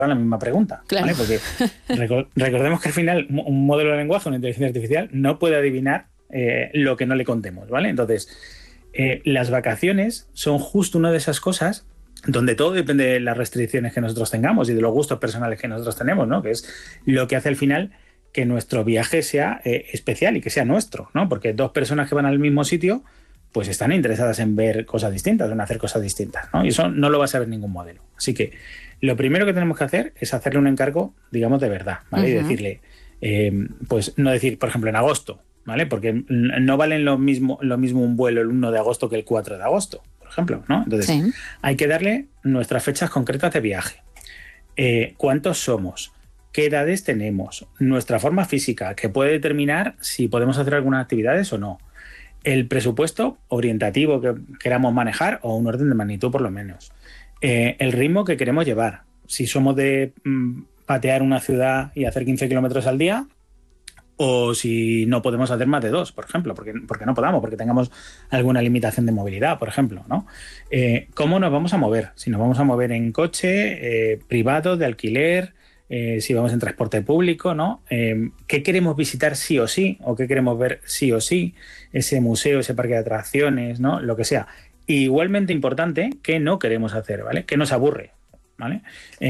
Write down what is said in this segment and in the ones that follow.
la misma pregunta, claro. ¿vale? Porque recordemos que al final un modelo de lenguaje, una inteligencia artificial, no puede adivinar lo que no le contemos, ¿vale? Entonces, las vacaciones son justo una de esas cosas donde todo depende de las restricciones que nosotros tengamos y de los gustos personales que nosotros tenemos, ¿no? Que es lo que hace al final que nuestro viaje sea especial y que sea nuestro, ¿no? Porque dos personas que van al mismo sitio pues están interesadas en ver cosas distintas, en hacer cosas distintas, ¿no? Y eso no lo va a saber ningún modelo. Así que lo primero que tenemos que hacer es hacerle un encargo, digamos, de verdad, ¿vale? Y decirle, pues no decir, por ejemplo, en agosto, ¿vale? Porque no valen lo mismo un vuelo el 1 de agosto que el 4 de agosto, por ejemplo, ¿no? Entonces, hay que darle nuestras fechas concretas de viaje. ¿Cuántos somos? ¿Qué edades tenemos? Nuestra forma física, que puede determinar si podemos hacer algunas actividades o no. El presupuesto orientativo que queramos manejar o un orden de magnitud por lo menos. El ritmo que queremos llevar. Si somos de patear una ciudad y hacer 15 kilómetros al día o si no podemos hacer más de 2, por ejemplo, porque no podamos, porque tengamos alguna limitación de movilidad, por ejemplo, ¿no? ¿Cómo nos vamos a mover? Si nos vamos a mover en coche, privado, de alquiler, si vamos en transporte público, ¿no? ¿Qué queremos visitar sí o sí? ¿O qué queremos ver sí o sí? Ese museo, ese parque de atracciones, ¿no? Lo que sea. Y igualmente importante, ¿qué no queremos hacer? ¿Vale? ¿Qué nos aburre? ¿Vale?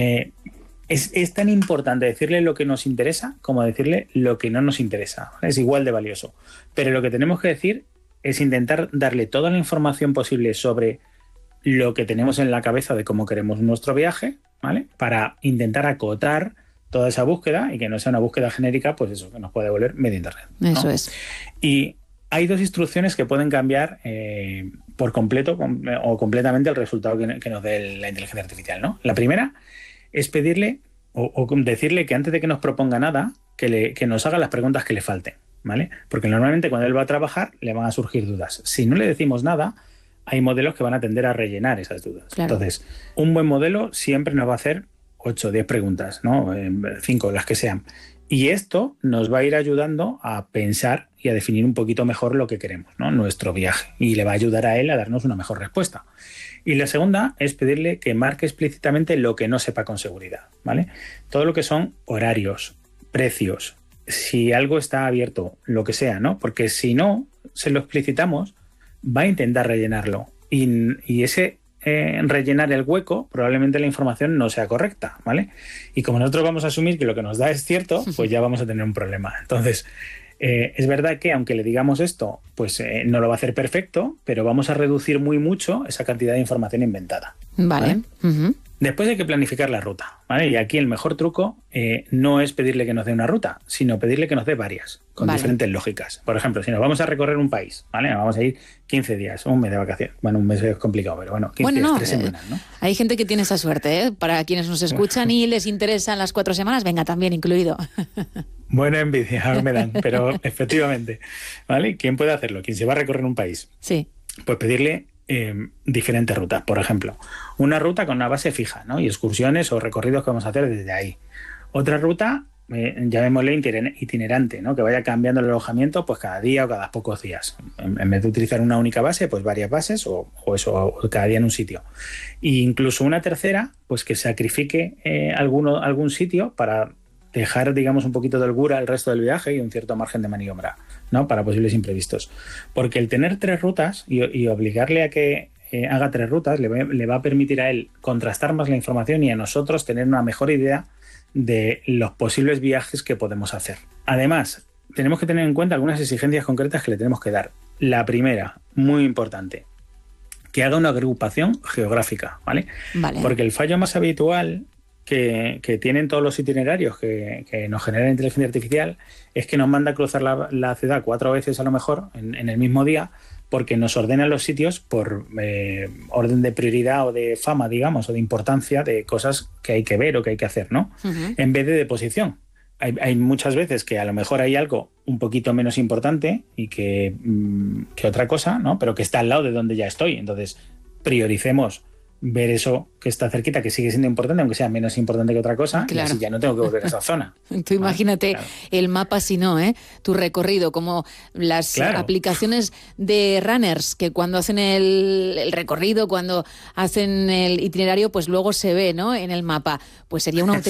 Es tan importante decirle lo que nos interesa como decirle lo que no nos interesa, ¿vale? Es igual de valioso. Pero lo que tenemos que decir es intentar darle toda la información posible sobre lo que tenemos en la cabeza de cómo queremos nuestro viaje, ¿vale? Para intentar acotar toda esa búsqueda y que no sea una búsqueda genérica, pues eso, que nos puede volver medio internet, ¿no? Eso es. Y hay dos instrucciones que pueden cambiar por completo o completamente el resultado que nos dé la inteligencia artificial, ¿no? La primera es pedirle o decirle que antes de que nos proponga nada, que nos haga las preguntas que le falten, ¿vale? Porque normalmente cuando él va a trabajar le van a surgir dudas. Si no le decimos nada, hay modelos que van a tender a rellenar esas dudas. Claro. Entonces, un buen modelo siempre nos va a hacer 8 o 10 preguntas, ¿no? 5, las que sean. Y esto nos va a ir ayudando a pensar y a definir un poquito mejor lo que queremos, ¿no? Nuestro viaje. Y le va a ayudar a él a darnos una mejor respuesta. Y la segunda es pedirle que marque explícitamente lo que no sepa con seguridad, ¿vale? Todo lo que son horarios, precios, si algo está abierto, lo que sea, ¿no? Porque si no se lo explicitamos, va a intentar rellenarlo. Y ese rellenar el hueco, probablemente la información no sea correcta, ¿vale? Y como nosotros vamos a asumir que lo que nos da es cierto, pues ya vamos a tener un problema. Entonces, es verdad que aunque le digamos esto, pues no lo va a hacer perfecto, pero vamos a reducir muy mucho esa cantidad de información inventada. Vale. Después hay que planificar la ruta, ¿vale? Y aquí el mejor truco no es pedirle que nos dé una ruta, sino pedirle que nos dé varias, con diferentes lógicas. Por ejemplo, si nos vamos a recorrer un país, ¿vale? Vamos a ir 15 días, un mes de vacaciones. Bueno, un mes es complicado, pero bueno, 15 días, 3 semanas, ¿no? Hay gente que tiene esa suerte, ¿eh? Para quienes nos escuchan y les interesan las 4 semanas, venga, también incluido. Buena envidia me dan, pero efectivamente, ¿vale? ¿Quién puede hacerlo? ¿Quién se va a recorrer un país? Sí. Pues pedirle diferentes rutas, por ejemplo. Una ruta con una base fija, ¿no? Y excursiones o recorridos que vamos a hacer desde ahí. Otra ruta, llamémosle itinerante, ¿no? Que vaya cambiando el alojamiento pues cada día o cada pocos días. En vez de utilizar una única base, pues varias bases o cada día en un sitio. E incluso una tercera, pues que sacrifique algún sitio para dejar, digamos, un poquito de holgura al resto del viaje y un cierto margen de maniobra, ¿no? Para posibles imprevistos. Porque el tener 3 rutas y obligarle a que haga 3 rutas le va a permitir a él contrastar más la información y a nosotros tener una mejor idea de los posibles viajes que podemos hacer. Además, tenemos que tener en cuenta algunas exigencias concretas que le tenemos que dar. La primera, muy importante, que haga una agrupación geográfica, ¿vale? Porque el fallo más habitual que tienen todos los itinerarios que nos genera la inteligencia artificial es que nos manda a cruzar la ciudad 4 veces a lo mejor en el mismo día, porque nos ordena los sitios por orden de prioridad o de fama, digamos, o de importancia de cosas que hay que ver o que hay que hacer, ¿no? En vez de posición. Hay muchas veces que a lo mejor hay algo un poquito menos importante y que otra cosa, ¿no? Pero que está al lado de donde ya estoy. Entonces, prioricemos ver eso que está cerquita, que sigue siendo importante, aunque sea menos importante que otra cosa, claro. Y así ya no tengo que volver a esa zona. Tú imagínate el mapa, si no, tu recorrido, como las aplicaciones de runners, que cuando hacen el recorrido, cuando hacen el itinerario, pues luego se ve, ¿no?, en el mapa. Pues sería una